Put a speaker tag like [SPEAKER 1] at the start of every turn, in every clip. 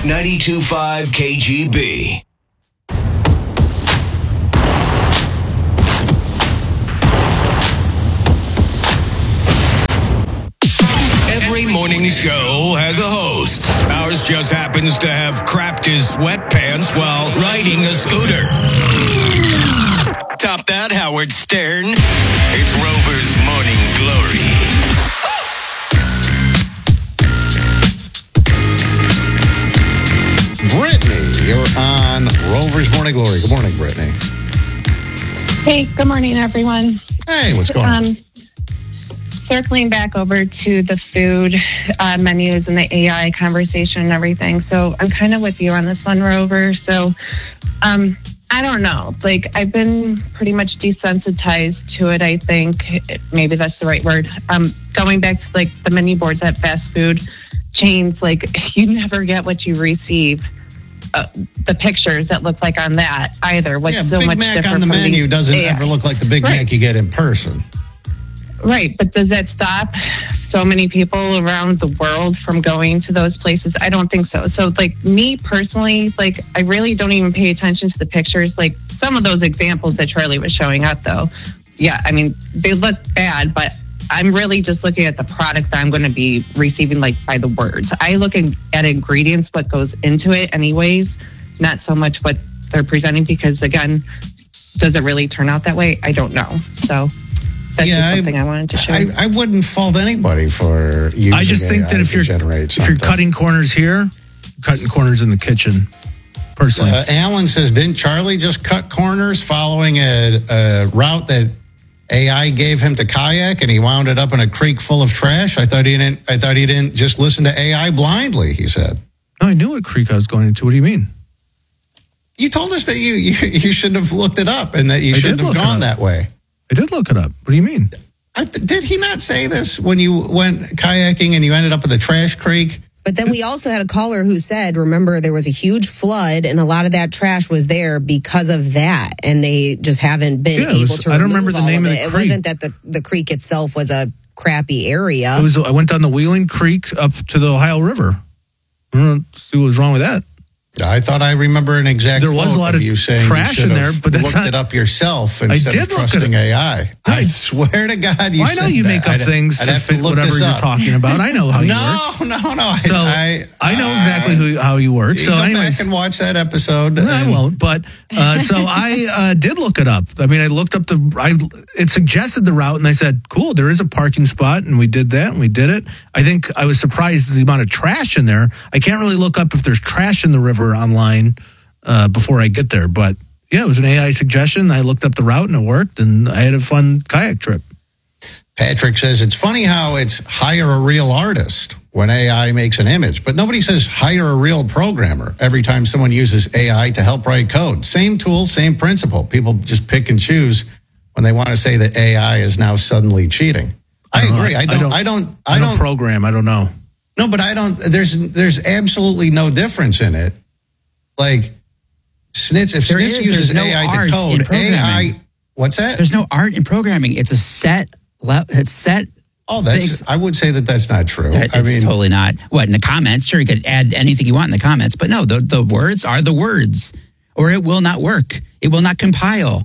[SPEAKER 1] 92.5 KGB. Every morning show has a host. Ours just happens to have crapped his sweatpants while riding a scooter. Top that, Howard Stern. It's Rover's Morning Glory.
[SPEAKER 2] Brittany, you're on Rover's Morning Glory. Good morning, Brittany.
[SPEAKER 3] Hey, good morning, everyone.
[SPEAKER 2] Hey, what's going on?
[SPEAKER 3] Circling back over to the food menus and the AI conversation and everything. So I'm kind of with you on this one, Rover. So I don't know. Like, I've been pretty much desensitized to it, I think. Maybe that's the right word. Going back to, like, the menu boards at fast food chains, like, you never get what you receive. The pictures that look like on that either. What's so
[SPEAKER 2] Big
[SPEAKER 3] much
[SPEAKER 2] Mac
[SPEAKER 3] different
[SPEAKER 2] on the
[SPEAKER 3] from
[SPEAKER 2] menu doesn't
[SPEAKER 3] AI.
[SPEAKER 2] ever look like the Big Mac you get in person.
[SPEAKER 3] Right, but does that stop so many people around the world from going to those places? I don't think so. So, like, me personally, like, I really don't even pay attention to the pictures. Like, some of those examples that Charlie was showing up, though, yeah, I mean, they look bad, but I'm really just looking at the product that I'm going to be receiving, like, by the words. I look at ingredients, what goes into it anyways, not so much what they're presenting, because, again, does it really turn out that way? I don't know. So that's just something I wanted to share.
[SPEAKER 2] I wouldn't fault anybody for using
[SPEAKER 4] I just think
[SPEAKER 2] AI
[SPEAKER 4] that if
[SPEAKER 2] to
[SPEAKER 4] you're cutting corners here, cutting corners in the kitchen, personally.
[SPEAKER 2] Alan says, didn't Charlie just cut corners following a route that AI gave him to kayak, and he wound it up in a creek full of trash? I thought he didn't just listen to AI blindly, he said.
[SPEAKER 4] No, I knew what creek I was going into. What do you mean?
[SPEAKER 2] You told us that you should have looked it up and that you shouldn't have gone that way.
[SPEAKER 4] I did look it up. What do you mean?
[SPEAKER 2] Did he not say this when you went kayaking and you ended up at the trash creek?
[SPEAKER 5] But then we also had a caller who said, remember, there was a huge flood and a lot of that trash was there because of that. And they just haven't been able to
[SPEAKER 4] I don't
[SPEAKER 5] remove
[SPEAKER 4] remember the
[SPEAKER 5] all
[SPEAKER 4] name of the
[SPEAKER 5] it. It
[SPEAKER 4] creek.
[SPEAKER 5] wasn't that the creek itself was a crappy area.
[SPEAKER 4] I went down the Wheeling Creek up to the Ohio River. I don't know, see what was wrong with that.
[SPEAKER 2] I thought I remember an exact
[SPEAKER 4] There was a lot of
[SPEAKER 2] you saying
[SPEAKER 4] trash
[SPEAKER 2] you
[SPEAKER 4] in there, but that's
[SPEAKER 2] looked
[SPEAKER 4] not,
[SPEAKER 2] it up yourself instead of trusting AI. I swear to God, you
[SPEAKER 4] I know
[SPEAKER 2] said
[SPEAKER 4] you make up things
[SPEAKER 2] I'd
[SPEAKER 4] to
[SPEAKER 2] have
[SPEAKER 4] fit
[SPEAKER 2] look
[SPEAKER 4] whatever
[SPEAKER 2] this
[SPEAKER 4] you're
[SPEAKER 2] up.
[SPEAKER 4] talking about. I know how you work.
[SPEAKER 2] No.
[SPEAKER 4] So I know exactly how you work. So
[SPEAKER 2] go
[SPEAKER 4] anyways,
[SPEAKER 2] back and watch that episode.
[SPEAKER 4] I won't. But so I did look it up. I mean, I looked up it suggested the route, and I said, cool, there is a parking spot, and we did that, and we did it. I think I was surprised at the amount of trash in there. I can't really look up if there's trash in the river online before I get there. But yeah, it was an AI suggestion. I looked up the route and it worked, and I had a fun kayak trip.
[SPEAKER 2] Patrick says it's funny how it's hire a real artist when AI makes an image, but nobody says hire a real programmer every time someone uses AI to help write code. Same tool, same principle. People just pick and choose when they want to say that AI is now suddenly cheating. I agree. I don't
[SPEAKER 4] program. I don't know.
[SPEAKER 2] No, but I don't. There's absolutely no difference in it. Like Snitz, if Snitz uses AI to code, AI. What's that?
[SPEAKER 6] There's no art in programming. It's a set. It's set.
[SPEAKER 2] Oh, I would say that's not true.
[SPEAKER 6] It's totally not. What, in the comments? Sure, you could add anything you want in the comments, but no, the words are the words, or it will not work. It will not compile.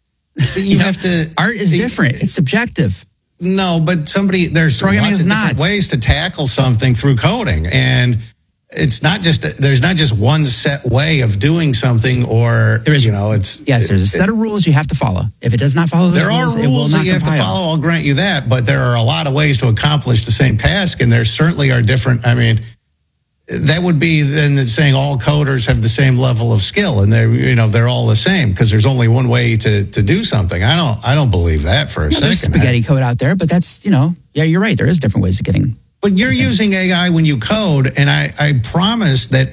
[SPEAKER 2] You have to.
[SPEAKER 6] Art is different. It's subjective.
[SPEAKER 2] No, but there's lots of different ways to tackle something through coding, and it's not just there's not just one set way of doing something, or
[SPEAKER 6] there is,
[SPEAKER 2] there's
[SPEAKER 6] a set of rules you have to follow. If it does not follow those rules,
[SPEAKER 2] there are rules that you have to follow. I'll grant you that, but there are a lot of ways to accomplish the same task, and there certainly are different. I mean, that would be then saying all coders have the same level of skill, and they're all the same because there's only one way to do something. I don't believe that for a second.
[SPEAKER 6] There's spaghetti code out there, but that's yeah, you're right. There is different ways of getting.
[SPEAKER 2] But you're using AI when you code, and I promise that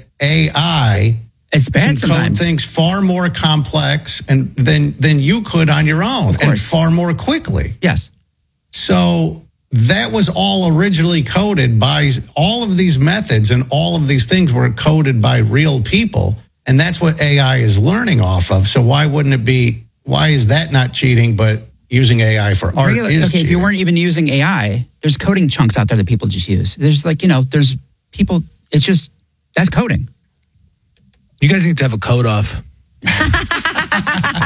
[SPEAKER 2] AI
[SPEAKER 6] it's bad
[SPEAKER 2] can
[SPEAKER 6] sometimes.
[SPEAKER 2] code things far more complex than you could on your own, and far more quickly.
[SPEAKER 6] Yes.
[SPEAKER 2] So that was all originally coded by all of these methods, and all of these things were coded by real people, and that's what AI is learning off of. So why wouldn't it be? Why is that not cheating? But using AI for art is cheating.
[SPEAKER 6] If you weren't even using AI, there's coding chunks out there that people just use. There's there's people, it's just, that's coding.
[SPEAKER 4] You guys need to have a coat off.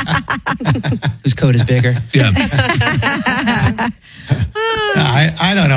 [SPEAKER 6] Whose coat is bigger?
[SPEAKER 4] Yeah.
[SPEAKER 2] I don't know.